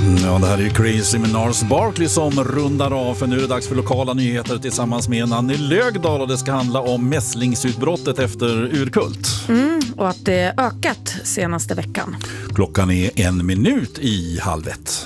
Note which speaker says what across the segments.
Speaker 1: Ja, det här är ju Crazy med Nars Barkley som rundar av, för nu är det dags för lokala nyheter tillsammans med Nanny Lögdahl, och det ska handla om mässlingsutbrottet efter Urkult.
Speaker 2: Och att det ökat senaste veckan.
Speaker 1: Klockan är 1:01.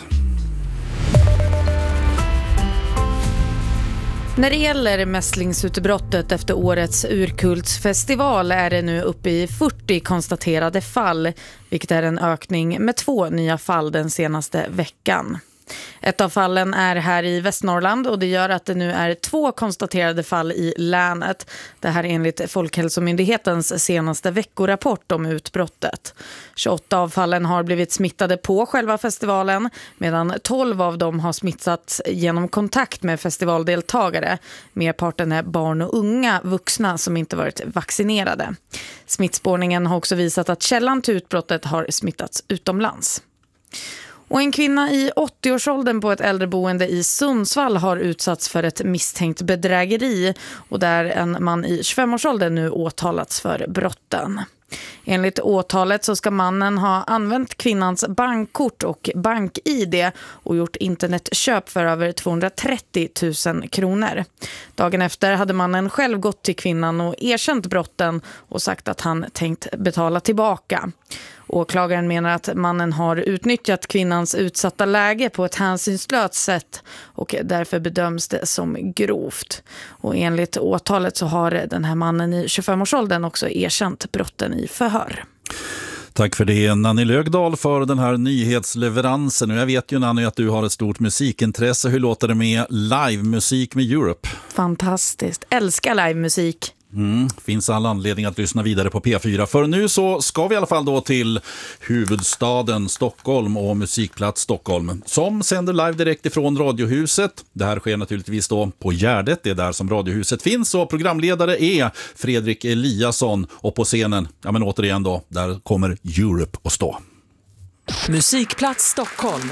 Speaker 2: När det gäller mässlingsutbrottet efter årets Urkultsfestival är det nu uppe i 40 konstaterade fall, vilket är en ökning med 2 nya fall den senaste veckan. Ett av fallen är här i Västnorrland, och det gör att det nu är 2 konstaterade fall i länet. Det här är enligt Folkhälsomyndighetens senaste veckorapport om utbrottet. 28 av fallen har blivit smittade på själva festivalen, medan 12 av dem har smittats genom kontakt med festivaldeltagare. Merparten är barn och unga vuxna som inte varit vaccinerade. Smittspårningen har också visat att källan till utbrottet har smittats utomlands. Och en kvinna i 80-årsåldern på ett äldreboende i Sundsvall har utsatts för ett misstänkt bedrägeri, och där en man i 25-årsåldern nu åtalats för brotten. Enligt åtalet så ska mannen ha använt kvinnans bankkort och bank-ID och gjort internetköp för över 230 000 kronor. Dagen efter hade mannen själv gått till kvinnan och erkänt brotten och sagt att han tänkt betala tillbaka. Åklagaren menar att mannen har utnyttjat kvinnans utsatta läge på ett hänsynslöst sätt, och därför bedöms det som grovt. Och enligt åtalet så har den här mannen i 25-årsåldern också erkänt brotten i förhör.
Speaker 1: Tack för det, Nanny Lögdahl, för den här nyhetsleveransen. Och jag vet ju, Nanny, att du har ett stort musikintresse. Hur låter det med livemusik med Europe?
Speaker 2: Fantastiskt. Älskar livemusik.
Speaker 1: Finns all anledning att lyssna vidare på P4. För nu så ska vi i alla fall då till huvudstaden Stockholm och Musikplats Stockholm, som sänder live direkt ifrån Radiohuset. Det här sker naturligtvis då på Gärdet, det är där som Radiohuset finns, och programledare är Fredrik Eliasson, och på scenen, ja men återigen då, där kommer Europe att stå.
Speaker 3: Musikplats Stockholm.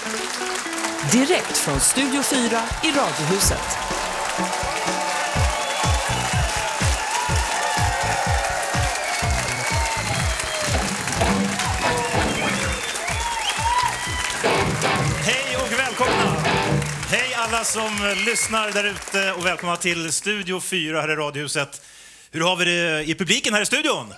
Speaker 3: Direkt från Studio 4 i Radiohuset.
Speaker 4: Hej alla som lyssnar där ute, och välkomna till Studio 4 här i Radiohuset. Hur har vi det i publiken här i studion?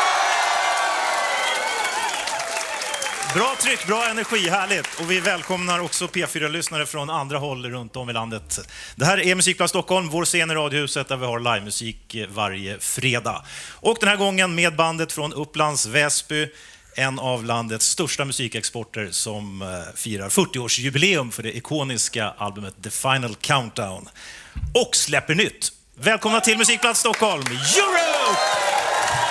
Speaker 4: Bra tryck, bra energi, härligt. Och vi välkomnar också P4-lyssnare från andra håll runt om i landet. Det här är Musikplats Stockholm, vår scen i Radiohuset, där vi har livemusik varje fredag. Och den här gången med bandet från Upplands Väsby, en av landets största musikexporter, som firar 40-årsjubileum för det ikoniska albumet The Final Countdown. Och släpper nytt. Välkomna till Musikplats Stockholm, Europe!